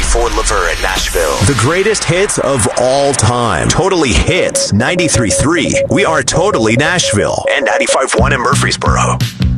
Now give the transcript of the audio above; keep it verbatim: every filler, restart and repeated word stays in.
Ford Lever in Nashville. The greatest hits of all time. Totally Hits ninety-three point three. We are Totally Nashville. And ninety-five point one in Murfreesboro.